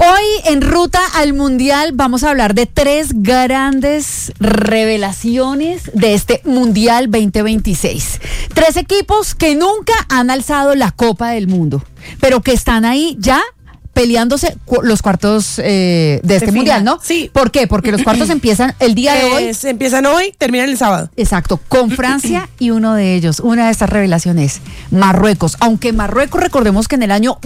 Hoy en Ruta al Mundial vamos a hablar de 3 grandes revelaciones de este Mundial 2026. 3 equipos que nunca han alzado la Copa del Mundo, pero que están ahí ya peleándose los cuartos de este Mundial, ¿no? Sí. ¿Por qué? Porque los cuartos empiezan el día de hoy. Empiezan hoy, terminan el sábado. Exacto, con Francia y uno de ellos, una de estas revelaciones, Marruecos. Aunque Marruecos, recordemos que en el año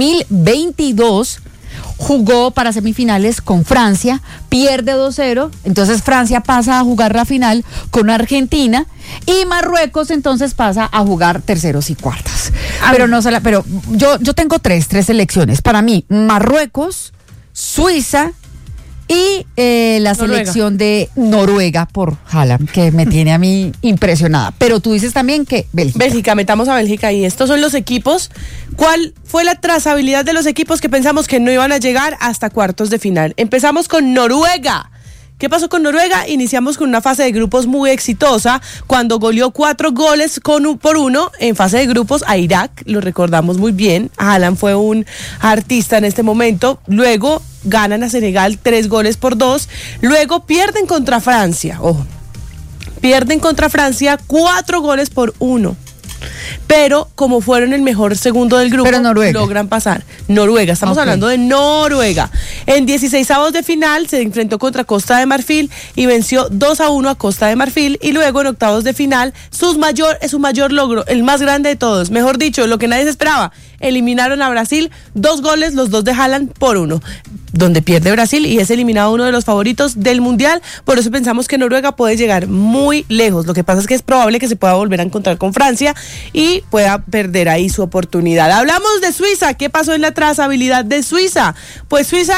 2022 jugó para semifinales con Francia, pierde 2-0, entonces Francia pasa a jugar la final con Argentina y Marruecos entonces pasa a jugar terceros y cuartas. Pero yo tengo tres selecciones. Para mí, Marruecos, Suiza y la selección de Noruega por Haaland, que me tiene a mí impresionada. Pero tú dices también que Bélgica, metamos a Bélgica y estos son los equipos. ¿Cuál fue la trazabilidad de los equipos que pensamos que no iban a llegar hasta cuartos de final? Empezamos con Noruega. ¿Qué pasó con Noruega? Iniciamos con una fase de grupos muy exitosa cuando goleó 4 goles por 1 en fase de grupos a Irak, lo recordamos muy bien. Haaland fue un artista en este momento. Luego ganan a Senegal 3 goles por 2. Luego pierden contra Francia. Ojo, pierden contra Francia 4 goles por 1. Pero como fueron el mejor segundo del grupo, logran pasar. Noruega, estamos hablando de Noruega. En 16avos de final se enfrentó contra Costa de Marfil y venció 2-1 a Costa de Marfil. Y luego en octavos de final, su mayor logro, el más grande de todos, mejor dicho, lo que nadie se esperaba, eliminaron a Brasil, 2 goles, los 2 de Haaland por 1, donde pierde Brasil y es eliminado uno de los favoritos del Mundial. Por eso pensamos que Noruega puede llegar muy lejos. Lo que pasa es que es probable que se pueda volver a encontrar con Francia y pueda perder ahí su oportunidad. Hablamos de Suiza. ¿Qué pasó en la trazabilidad de Suiza? Pues Suiza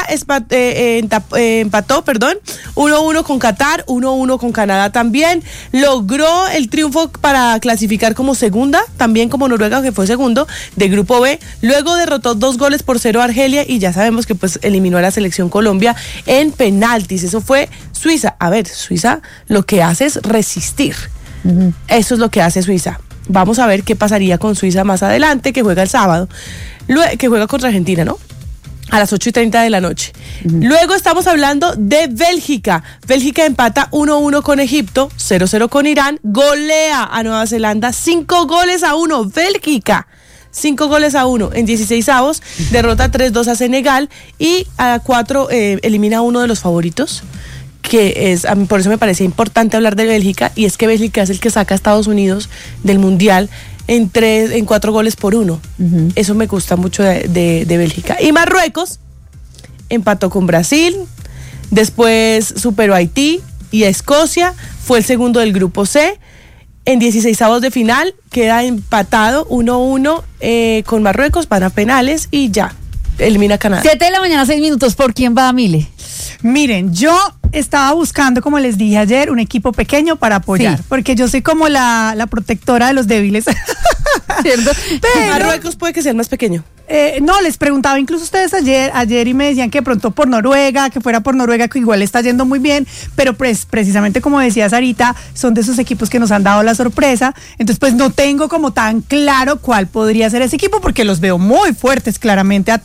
empató 1-1 con Qatar, 1-1 con Canadá también. Logró el triunfo para clasificar como segunda, también como Noruega, que fue segundo, de Grupo B. Luego derrotó 2 goles por 0 a Argelia y ya sabemos que pues eliminó a la selección Colombia en penaltis. Eso fue Suiza. A ver, Suiza lo que hace es resistir. Eso es lo que hace Suiza. Vamos a ver qué pasaría con Suiza más adelante, que juega el sábado, que juega contra Argentina, ¿no? A las 8:30 de la noche. Luego estamos hablando de Bélgica. Bélgica empata 1-1 con Egipto, 0-0 con Irán, golea a Nueva Zelanda 5 goles a 1. Bélgica. 5 goles a 1 en 16avos, derrota 3-2 a Senegal y a 4 elimina a uno de los favoritos, que es, por eso me parece importante hablar de Bélgica, y es que Bélgica es el que saca a Estados Unidos del Mundial en 4 goles por 1. Eso me gusta mucho de Bélgica. Y Marruecos empató con Brasil, después superó a Haití y a Escocia, fue el segundo del grupo C. En 16avos de final queda empatado 1-1 con Marruecos, van a penales y ya, elimina a Canadá. 7 de la mañana, 6 minutos. ¿Por quién va, Mile? Miren, yo estaba buscando, como les dije ayer, un equipo pequeño para apoyar, porque yo soy como la protectora de los débiles. ¿Cierto? Pero Marruecos puede que sea el más pequeño. No, les preguntaba incluso ustedes ayer y me decían que pronto por Noruega, que fuera por Noruega, que igual está yendo muy bien, pero pues precisamente como decía Sarita, son de esos equipos que nos han dado la sorpresa. Entonces pues no tengo como tan claro cuál podría ser ese equipo, porque los veo muy fuertes claramente a